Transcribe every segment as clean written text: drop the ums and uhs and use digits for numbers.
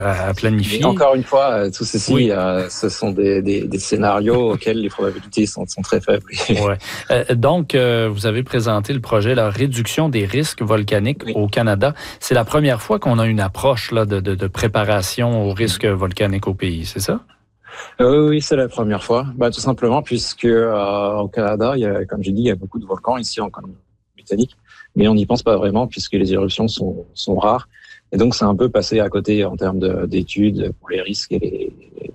à planifier. Mais encore une fois, tout ceci, Oui. ce sont des scénarios auxquels les probabilités sont très faibles. Ouais. Donc, vous avez présenté le projet la réduction des risques volcaniques au Canada. C'est la première fois qu'on a une approche là, de préparation aux risques volcaniques au pays, c'est ça? Oui, c'est la première fois. Tout simplement puisque au Canada, comme j'ai dit, il y a beaucoup de volcans ici en Colombie-Britannique, mais on n'y pense pas vraiment puisque les éruptions sont rares. Et donc, c'est un peu passé à côté en termes d'études pour les risques et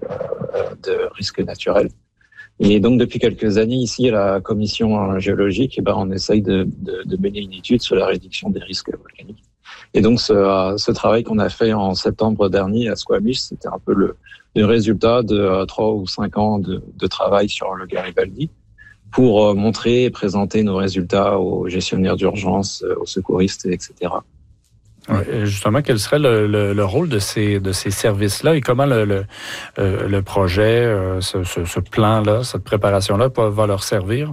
de risques naturels. Et donc, depuis quelques années, ici, à la commission géologique, on essaye de mener une étude sur la réduction des risques volcaniques. Et donc, ce travail qu'on a fait en septembre dernier à Squamish, c'était un peu le résultat de 3 ou 5 ans de travail sur le Garibaldi pour montrer et présenter nos résultats aux gestionnaires d'urgence, aux secouristes, etc. Ouais, justement, quel serait le rôle de ces services-là et comment le projet, ce plan-là, cette préparation-là va leur servir?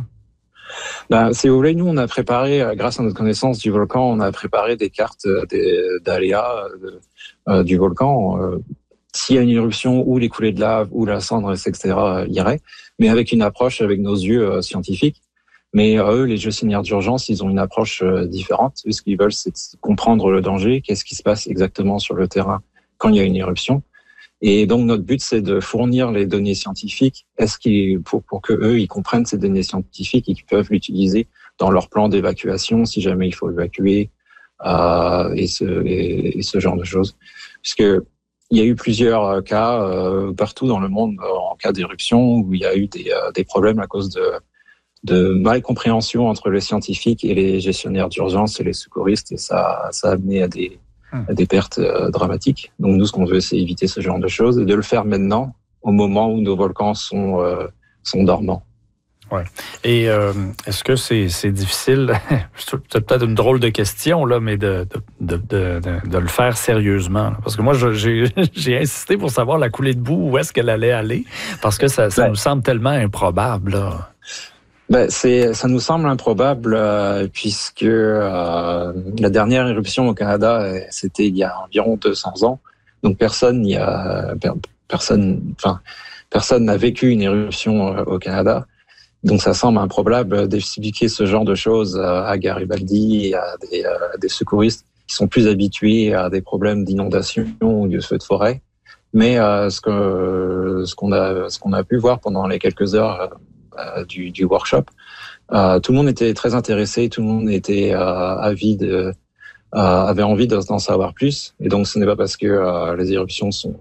Si vous voulez, nous, on a préparé, grâce à notre connaissance du volcan, on a préparé des cartes d'aléas du volcan. S'il y a une éruption, où les coulées de lave, où la cendre, etc., iraient, mais avec une approche avec nos yeux scientifiques. Mais eux, les gestionnaires d'urgence, ils ont une approche différente. Eux, ce qu'ils veulent, c'est comprendre le danger, qu'est-ce qui se passe exactement sur le terrain quand il y a une éruption. Et donc, notre but, c'est de fournir les données scientifiques pour que eux, ils comprennent ces données scientifiques et qu'ils peuvent l'utiliser dans leur plan d'évacuation si jamais il faut évacuer et ce genre de choses. Puisque il y a eu plusieurs cas partout dans le monde en cas d'éruption où il y a eu des problèmes à cause de malcompréhension entre les scientifiques et les gestionnaires d'urgence et les secouristes, et ça a amené à des pertes dramatiques. Donc nous, ce qu'on veut, c'est éviter ce genre de choses et de le faire maintenant, au moment où nos volcans sont dormants. Ouais. Et est-ce que c'est difficile, c'est peut-être une drôle de question, là, mais de le faire sérieusement? Là. Parce que moi, j'ai insisté pour savoir la coulée de boue, où est-ce qu'elle allait aller, parce que ça nous semble tellement improbable, là. Ça nous semble improbable puisque la dernière éruption au Canada, c'était il y a environ 200 ans. Donc personne n'a vécu une éruption au Canada. Donc ça semble improbable d'expliquer ce genre de choses à Garibaldi et à des secouristes qui sont plus habitués à des problèmes d'inondation ou de feux de forêt. Mais ce qu'on a pu voir pendant les quelques heures du workshop, tout le monde était très intéressé, tout le monde était avide, avait envie d'en savoir plus. Et donc ce n'est pas parce que les éruptions sont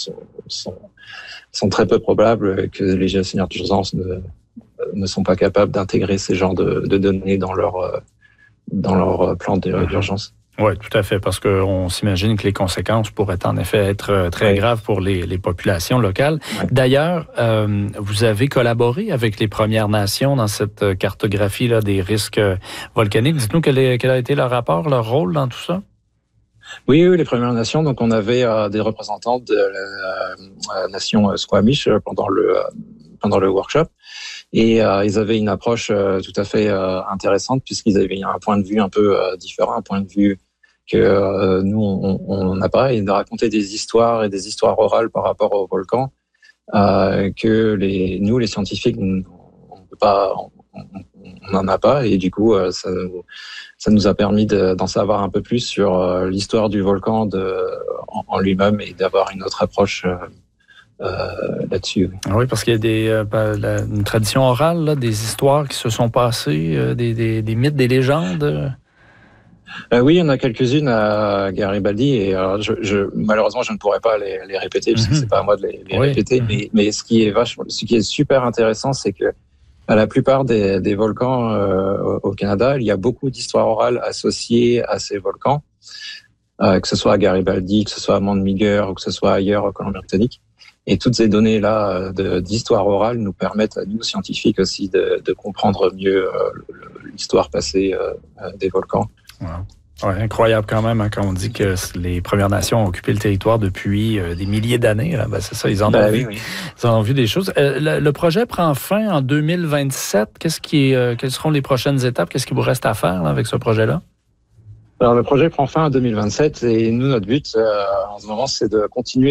très peu probables que les gestionnaires d'urgence ne sont pas capables d'intégrer ces genres de données dans leur plan d'urgence. Oui, tout à fait, parce qu'on s'imagine que les conséquences pourraient en effet être très graves pour les populations locales. Ouais. D'ailleurs, vous avez collaboré avec les Premières Nations dans cette cartographie là, des risques volcaniques. Dites-nous quel a été leur rapport, leur rôle dans tout ça? Oui, les Premières Nations. Donc, on avait des représentants de la nation Squamish pendant le workshop. Et ils avaient une approche tout à fait intéressante puisqu'ils avaient un point de vue un peu différent, un point de vue que nous, on n'a pas, et de raconter des histoires et des histoires orales par rapport au volcan que nous, les scientifiques, on peut pas, on n'en a pas. Et du coup, ça nous a permis d'en savoir un peu plus sur l'histoire du volcan en lui-même et d'avoir une autre approche là-dessus. Oui, parce qu'il y a une tradition orale, là, des histoires qui se sont passées, des mythes, des légendes. Oui, il y en a quelques-unes à Garibaldi et malheureusement je ne pourrais pas les répéter parce que c'est pas à moi de les répéter. Mais ce qui est super intéressant, c'est que à la plupart des volcans au Canada, il y a beaucoup d'histoires orales associées à ces volcans, que ce soit à Garibaldi, que ce soit à Mount Meager ou que ce soit ailleurs en Colombie-Britannique. Et toutes ces données-là d'histoire orale nous permettent à nous, scientifiques aussi, de comprendre mieux l'histoire passée des volcans. Wow. Ouais, incroyable quand même, hein, quand on dit que les Premières Nations ont occupé le territoire depuis des milliers d'années. Là. C'est ça, ils en ont vu. Oui. Ils en ont vu des choses. Le projet prend fin en 2027. Quelles seront les prochaines étapes? Qu'est-ce qu'il vous reste à faire là, avec ce projet-là? Alors, le projet prend fin en 2027 et nous, notre but en ce moment, c'est de continuer